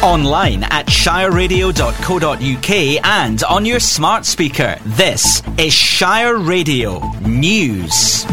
Online at shireradio.co.uk and on your smart speaker. This is Shire Radio News.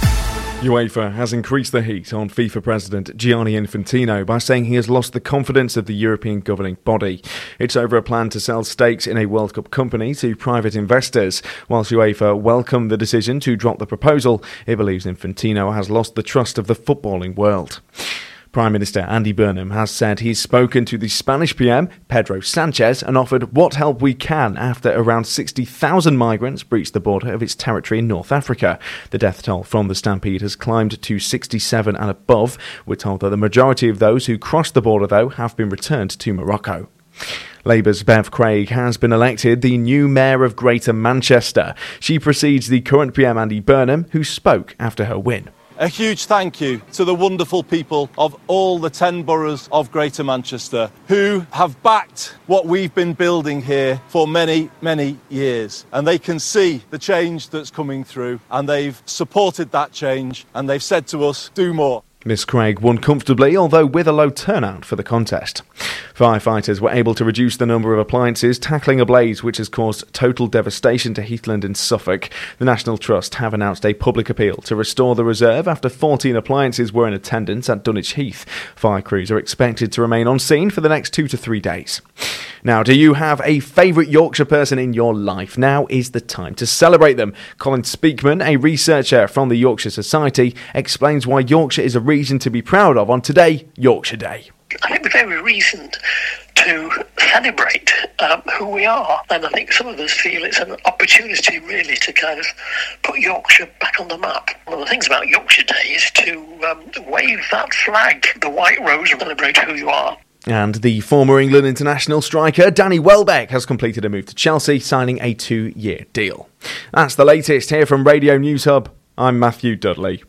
UEFA has increased the heat on FIFA President Gianni Infantino by saying he has lost the confidence of the European governing body. It's over a plan to sell stakes in a World Cup company to private investors. Whilst UEFA welcomed the decision to drop the proposal, it believes Infantino has lost the trust of the footballing world. Prime Minister Andy Burnham has said he's spoken to the Spanish PM, Pedro Sanchez, and offered what help we can after around 60,000 migrants breached the border of its territory in North Africa. The death toll from the stampede has climbed to 67 and above. We're told that the majority of those who crossed the border, though, have been returned to Morocco. Labour's Bev Craig has been elected the new Mayor of Greater Manchester. She precedes the current PM Andy Burnham, who spoke after her win. A huge thank you to the wonderful people of all the 10 boroughs of Greater Manchester who have backed what we've been building here for many, many years. And they can see the change that's coming through, and they've supported that change, and they've said to us, do more. Miss Craig won comfortably, although with a low turnout for the contest. Firefighters were able to reduce the number of appliances tackling a blaze which has caused total devastation to Heathland in Suffolk. The National Trust have announced a public appeal to restore the reserve after 14 appliances were in attendance at Dunwich Heath. Fire crews are expected to remain on scene for the next 2 to 3 days. Now, do you have a favourite Yorkshire person in your life? Now is the time to celebrate them. Colin Speakman, a researcher from the Yorkshire Society, explains why Yorkshire is a region to be proud of on Today, Yorkshire Day. I think there's every reason to celebrate who we are, and I think some of us feel it's an opportunity really to kind of put Yorkshire back on the map. One of the things about Yorkshire Day is to wave that flag, the white rose, and celebrate who you are. And the former England international striker Danny Welbeck has completed a move to Chelsea, signing a 2-year deal. That's the latest here from Radio News Hub. I'm Matthew Dudley.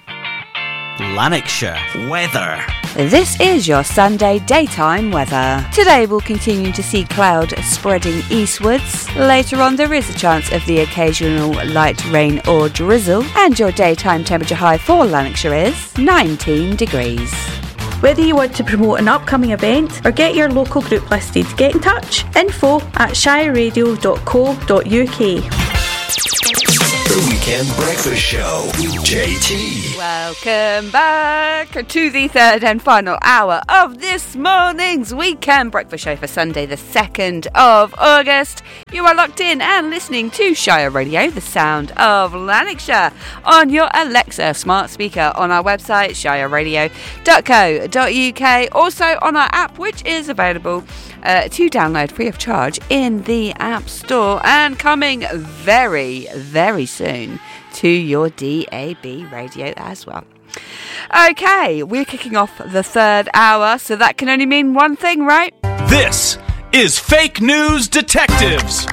Lanarkshire weather. This is your Sunday daytime weather. Today we'll continue to see cloud spreading eastwards. Later on there is a chance of the occasional light rain or drizzle, and your daytime temperature high for Lanarkshire is 19 degrees. Whether you want to promote an upcoming event or get your local group listed, get in touch. info@shireradio.co.uk. The Weekend Breakfast Show with JT. Welcome back to the third and final hour of this morning's Weekend Breakfast Show for Sunday the 2nd of August. You are locked in and listening to Shire Radio, the sound of Lanarkshire, on your Alexa smart speaker, on our website shireradio.co.uk, also on our app, which is available to download free of charge in the App Store, and coming very, very soon to your DAB radio as well. Okay, we're kicking off the third hour, so that can only mean one thing, right? This is Fake News Detectives.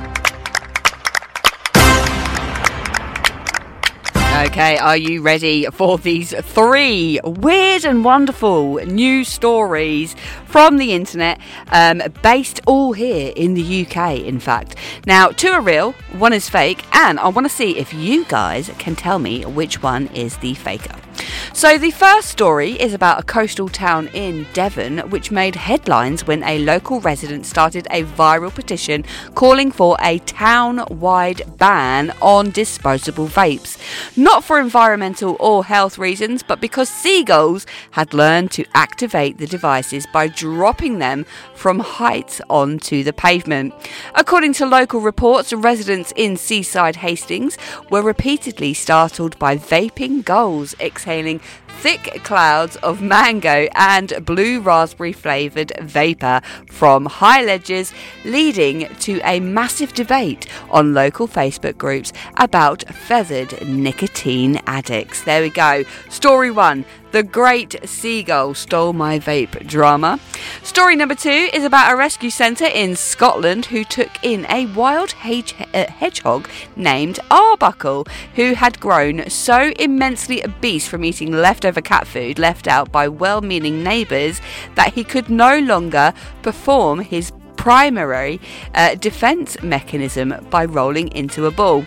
Okay, are you ready for these 3 weird and wonderful news stories from the internet, based all here in the UK, in fact. Now, 2 are real, 1 is fake, and I want to see if you guys can tell me which one is the faker. So the first story is about a coastal town in Devon which made headlines when a local resident started a viral petition calling for a town-wide ban on disposable vapes. Not for environmental or health reasons, but because seagulls had learned to activate the devices by dropping them from heights onto the pavement. According to local reports, residents in Seaside Hastings were repeatedly startled by vaping gulls exhaling thick clouds of mango and blue raspberry flavoured vapour from high ledges, leading to a massive debate on local Facebook groups about feathered nicotine addicts. There we go. Story 1. The Great Seagull Stole My Vape drama. Story number 2 is about a rescue centre in Scotland who took in a wild hedgehog named Arbuckle, who had grown so immensely obese from eating leftover cat food left out by well-meaning neighbours that he could no longer perform his primary defence mechanism by rolling into a ball.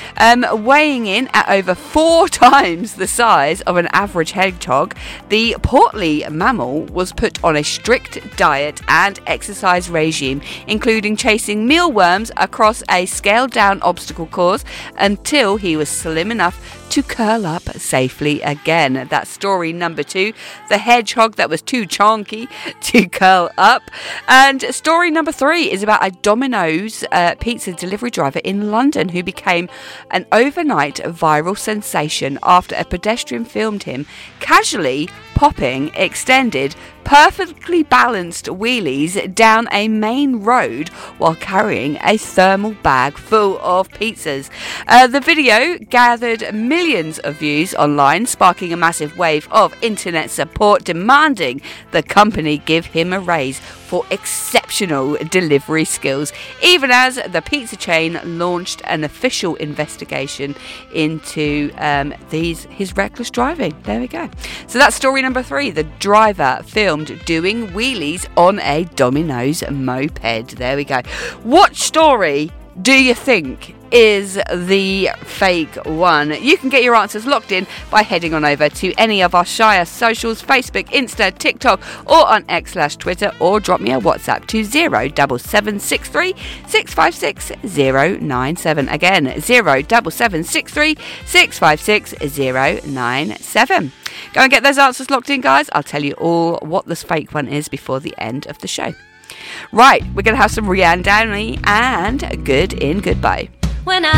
Weighing in at over 4 times the size of an average hedgehog, the portly mammal was put on a strict diet and exercise regime, including chasing mealworms across a scaled-down obstacle course until he was slim enough to curl up safely again. That's story number 2, the hedgehog that was too chonky to curl up. And story number 3 is about a Domino's pizza delivery driver in London who became an overnight viral sensation after a pedestrian filmed him casually popping extended, perfectly balanced wheelies down a main road while carrying a thermal bag full of pizzas. The video gathered millions of views online, sparking a massive wave of internet support demanding the company give him a raise for exceptional delivery skills, even as the pizza chain launched an official investigation into his reckless driving. There we go. So that's story number 3, the driver filmed doing wheelies on a Domino's moped. There we go. What story do you think is the fake one? You can get your answers locked in by heading on over to any of our Shire socials, Facebook, Insta, TikTok, or on X/Twitter, or drop me a WhatsApp to 07763 656 097. Again, 07763 656 097. Go and get those answers locked in, guys. I'll tell you all what this fake one is before the end of the show. Right, we're going to have some Rihanna Downey and Good in Goodbye. When I